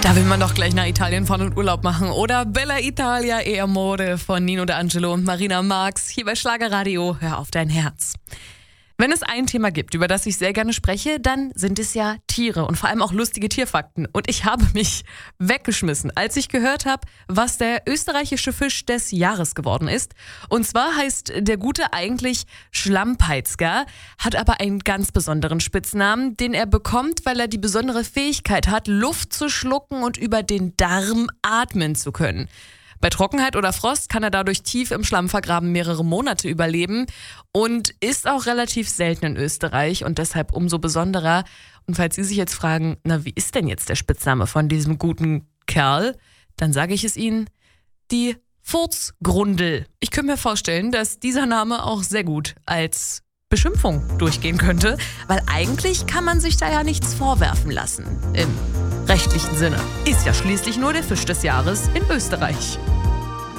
Da will man doch gleich nach Italien fahren und Urlaub machen, oder? Bella Italia e Amore von Nino D'Angelo und Marina Marx hier bei Schlagerradio. Hör auf dein Herz. Wenn es ein Thema gibt, über das ich sehr gerne spreche, dann sind es ja Tiere und vor allem auch lustige Tierfakten. Und ich habe mich weggeschmissen, als ich gehört habe, was der österreichische Fisch des Jahres geworden ist. Und zwar heißt der Gute eigentlich Schlammpeitzger, hat aber einen ganz besonderen Spitznamen, den er bekommt, weil er die besondere Fähigkeit hat, Luft zu schlucken und über den Darm atmen zu können. Bei Trockenheit oder Frost kann er dadurch tief im Schlamm vergraben mehrere Monate überleben und ist auch relativ selten in Österreich und deshalb umso besonderer. Und falls Sie sich jetzt fragen, na, wie ist denn jetzt der Spitzname von diesem guten Kerl, dann sage ich es Ihnen, die Furzgrundel. Ich könnte mir vorstellen, dass dieser Name auch sehr gut als Beschimpfung durchgehen könnte, weil eigentlich kann man sich da ja nichts vorwerfen lassen im rechtlichen Sinne. Ist ja schließlich nur der Fisch des Jahres in Österreich.